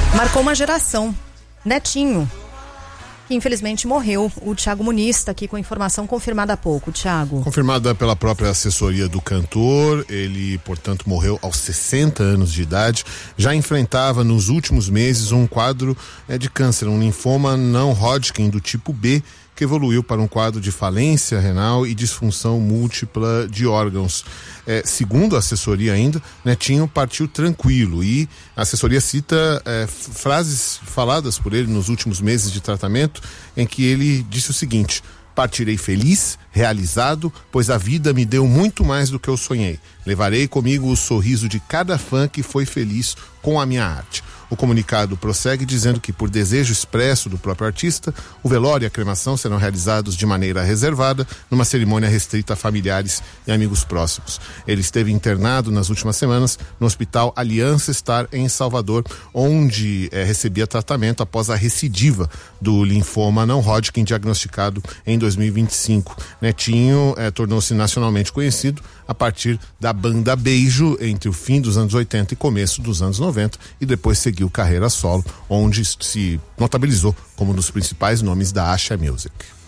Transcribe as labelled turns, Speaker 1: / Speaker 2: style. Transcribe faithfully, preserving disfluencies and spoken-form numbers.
Speaker 1: Marcou uma geração. Netinho, que infelizmente morreu. O Thiago Muniz está aqui com a informação confirmada há pouco. Thiago.
Speaker 2: Confirmada pela própria assessoria do cantor, ele, portanto, morreu aos sessenta anos de idade. Já enfrentava nos últimos meses um quadro é, de câncer, um linfoma não Hodgkin do tipo B, que evoluiu para um quadro de falência renal e disfunção múltipla de órgãos. É, segundo a assessoria ainda, Netinho partiu tranquilo e a assessoria cita é, frases faladas por ele nos últimos meses de tratamento em que ele disse o seguinte: partirei feliz, realizado, pois a vida me deu muito mais do que eu sonhei. Levarei comigo o sorriso de cada fã que foi feliz com a minha arte. O comunicado prossegue dizendo que, por desejo expresso do próprio artista, o velório e a cremação serão realizados de maneira reservada, numa cerimônia restrita a familiares e amigos próximos. Ele esteve internado nas últimas semanas no Hospital Aliança Star, em Salvador, onde eh, recebia tratamento após a recidiva do linfoma não Hodgkin, diagnosticado em dois mil e vinte e cinco. Netinho eh, tornou-se nacionalmente conhecido a partir da banda Beijo entre o fim dos anos oitenta e começo dos anos noventa, e depois seguiu carreira solo, onde se notabilizou como um dos principais nomes da Axé Music.